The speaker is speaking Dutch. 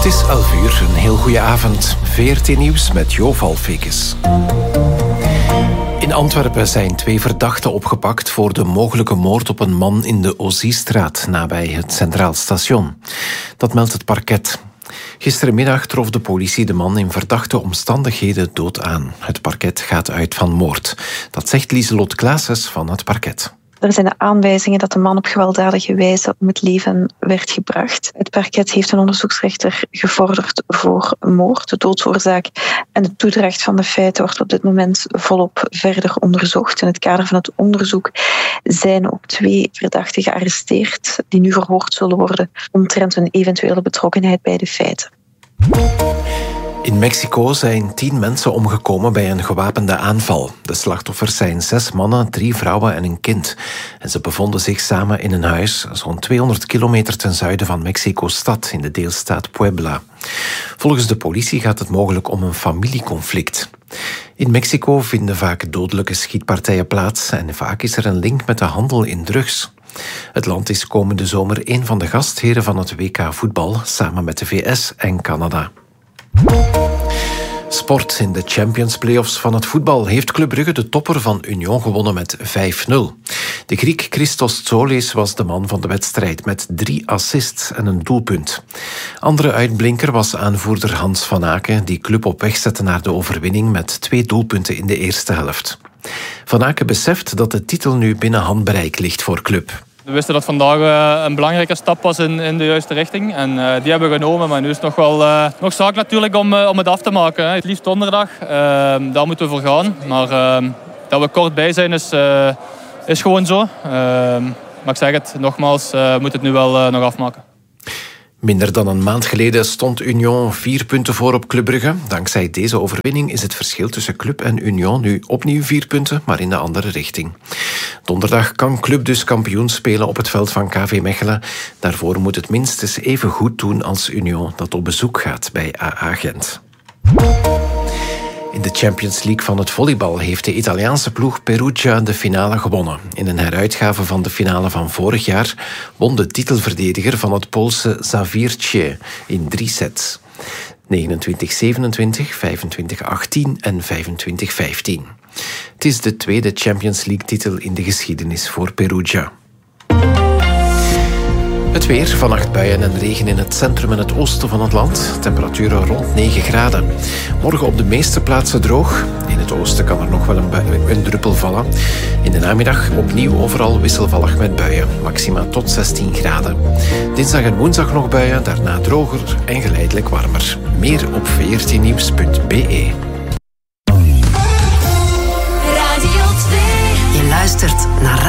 is 11:00, een heel goede avond. VRT Nieuws met Jo Valfekes. In Antwerpen zijn 2 verdachten opgepakt voor de mogelijke moord op een man in de Oziestraat, nabij het Centraal Station. Dat meldt het parket. Gisterenmiddag trof de politie de man in verdachte omstandigheden dood aan. Het parket gaat uit van moord. Dat zegt Lieselot Claessens van het parket. Er zijn aanwijzingen dat de man op gewelddadige wijze om het leven werd gebracht. Het parket heeft een onderzoeksrechter gevorderd voor moord. De doodsoorzaak en de toedracht van de feiten wordt op dit moment volop verder onderzocht. In het kader van het onderzoek zijn ook 2 verdachten gearresteerd die nu verhoord zullen worden omtrent hun eventuele betrokkenheid bij de feiten. In Mexico zijn 10 mensen omgekomen bij een gewapende aanval. De slachtoffers zijn 6 mannen, 3 vrouwen en een kind. En ze bevonden zich samen in een huis, zo'n 200 kilometer ten zuiden van Mexico-stad, in de deelstaat Puebla. Volgens de politie gaat het mogelijk om een familieconflict. In Mexico vinden vaak dodelijke schietpartijen plaats en vaak is er een link met de handel in drugs. Het land is komende zomer een van de gastheren van het WK voetbal, samen met de VS en Canada. Sport. In de Champions Playoffs van het voetbal heeft Club Brugge de topper van Union gewonnen met 5-0. De Griek Christos Tsolis was de man van de wedstrijd met 3 assists en een doelpunt. Andere uitblinker was aanvoerder Hans van Aken, die Club op weg zette naar de overwinning met 2 doelpunten in de eerste helft. Van Aken beseft dat de titel nu binnen handbereik ligt voor Club. We wisten dat vandaag een belangrijke stap was in de juiste richting. En die hebben we genomen. Maar nu is het nog zaak natuurlijk om het af te maken. Het liefst donderdag. Daar moeten we voor gaan. Maar dat we kort bij zijn is gewoon zo. Maar ik zeg het nogmaals, we moeten het nu wel nog afmaken. Minder dan een maand geleden stond Union 4 punten voor op Club Brugge. Dankzij deze overwinning is het verschil tussen Club en Union nu opnieuw 4 punten, maar in de andere richting. Donderdag kan Club dus kampioen spelen op het veld van KV Mechelen. Daarvoor moet het minstens even goed doen als Union, dat op bezoek gaat bij AA Gent. In de Champions League van het volleybal heeft de Italiaanse ploeg Perugia de finale gewonnen. In een heruitgave van de finale van vorig jaar won de titelverdediger van het Poolse Zawiercie in 3 sets. 29-27, 25-18 en 25-15. Het is de 2e Champions League-titel in de geschiedenis voor Perugia. Het weer, vannacht buien en regen in het centrum en het oosten van het land. Temperaturen rond 9 graden. Morgen op de meeste plaatsen droog. In het oosten kan er nog wel een druppel vallen. In de namiddag opnieuw overal wisselvallig met buien. Maxima tot 16 graden. Dinsdag en woensdag nog buien, daarna droger en geleidelijk warmer. Meer op vrtnieuws.be. Radio 2. Je luistert naar